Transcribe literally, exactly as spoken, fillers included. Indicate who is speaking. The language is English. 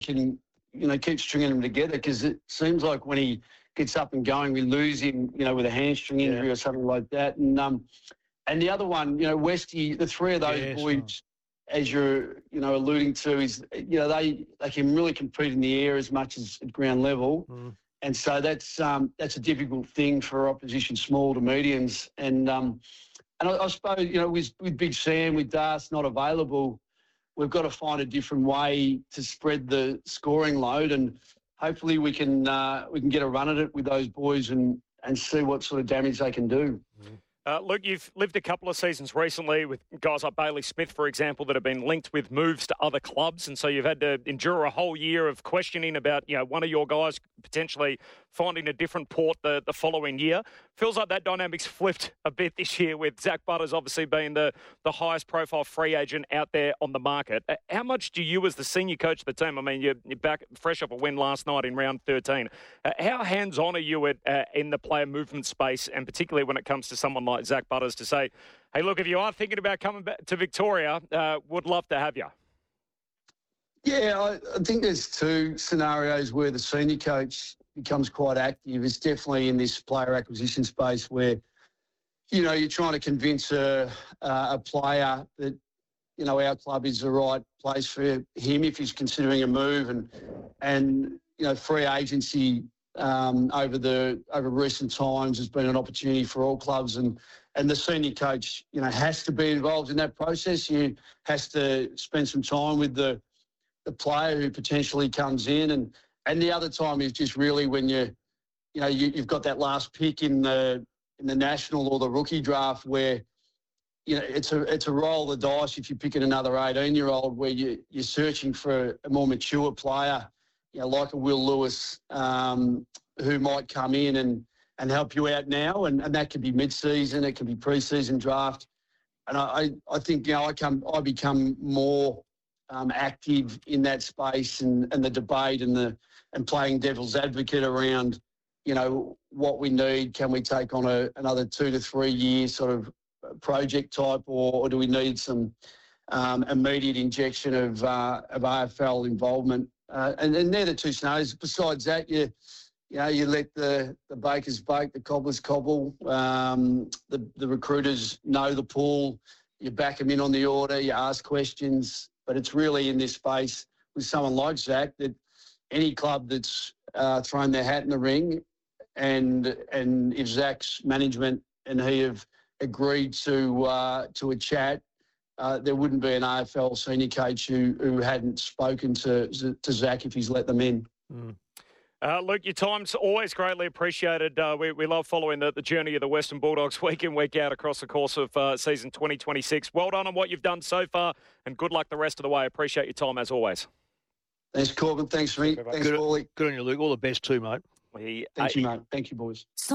Speaker 1: can, you know, keep stringing them together, because it seems like when he gets up and going, we lose him, you know, with a hamstring injury yeah. or something like that. And um, and the other one, you know, Westy, the three of those
Speaker 2: yes,
Speaker 1: boys, oh. as you're, you know, alluding to, is, you know, they, they can really compete in the air as much as at ground level. Mm. And so that's um, that's a difficult thing for opposition small to mediums. And um, and I, I suppose, you know, with, with Big Sam, with Das not available, we've got to find a different way to spread the scoring load, and hopefully we can uh, we can get a run at it with those boys and, and see what sort of damage they can do.
Speaker 3: Mm. Uh, Luke, you've lived a couple of seasons recently with guys like Bailey Smith, for example, that have been linked with moves to other clubs, and so you've had to endure a whole year of questioning about, you know, one of your guys potentially finding a different port the, the following year. Feels like that dynamic's flipped a bit this year, with Zach Butters obviously being the, the highest profile free agent out there on the market. Uh, how much do you, as the senior coach of the team, I mean, you're, you're back fresh off a win last night in round thirteen, uh, how hands-on are you at, uh, in the player movement space, and particularly when it comes to someone like Zach Butters, to say, hey, look, if you are thinking about coming back to Victoria, uh, would love to have you?
Speaker 1: Yeah, I, I think there's two scenarios where the senior coach becomes quite active. It's definitely in this player acquisition space where, you know, you're trying to convince a, a player that, you know, our club is the right place for him if he's considering a move. And, and you know, free agency um, over the over recent times has been an opportunity for all clubs. And, and the senior coach, you know, has to be involved in that process. You has to spend some time with the the player who potentially comes in, and and the other time is just really when you, you know, you, you've got that last pick in the in the national or the rookie draft where, you know, it's a it's a roll of the dice if you're picking another eighteen-year-old where you you're searching for a more mature player, you know, like a Will Lewis, um, who might come in and and help you out now, and, and that could be mid-season, it could be pre-season draft, and I I think, you know, I come I become more Um, active in that space and, and the debate and the and playing devil's advocate around, you know, what we need. Can we take on a, another two to three year sort of project type, or, or do we need some um, immediate injection of uh, of A F L involvement? Uh, and, and they're the two scenarios. Besides that, you you know, you let the, the bakers bake, the cobblers cobble. Um, the the recruiters know the pool. You back them in on the order. You ask questions. But it's really in this space with someone like Zach that any club that's uh, thrown their hat in the ring, and and if Zach's management and he have agreed to uh, to a chat, uh, there wouldn't be an A F L senior coach who who hadn't spoken to to Zach if he's let them in.
Speaker 3: Mm. Uh, Luke, your time's always greatly appreciated. Uh, we, we love following the, the journey of the Western Bulldogs week in, week out across the course of uh, season twenty twenty-six. Well done on what you've done so far, and good luck the rest of the way. Appreciate your time as always.
Speaker 1: Thanks, Corbin. Thanks, mate. Thanks,
Speaker 2: good,
Speaker 1: Paulie.
Speaker 2: Good on you, Luke. All the best too, mate.
Speaker 3: We,
Speaker 1: Thank uh, you, mate. Thank you, boys.